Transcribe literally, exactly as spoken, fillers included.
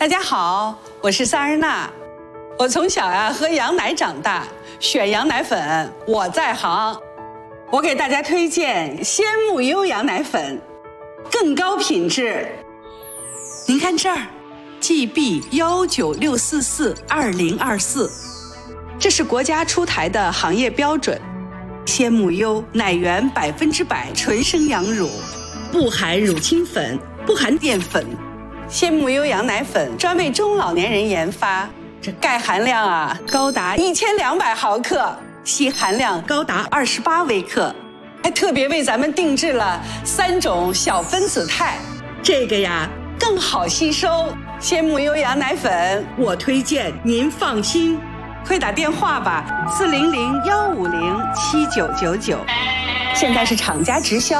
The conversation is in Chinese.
大家好，我是萨日娜。我从小呀、啊、喝羊奶长大，选羊奶粉我在行。我给大家推荐鲜木优羊奶粉，更高品质。您看这儿 ，G B 一九六四四二零二四，这是国家出台的行业标准。鲜木优奶源百分之百纯生羊乳，不含乳清粉，不含淀粉。鲜木优羊奶粉专为中老年人研发，这钙含量啊高达一千两百毫克，硒含量高达二十八微克，还特别为咱们定制了三种小分子肽，这个呀更好吸收。鲜木优羊奶粉我推荐，您放心，快打电话吧，四零零幺五零七九九九，现在是厂家直销。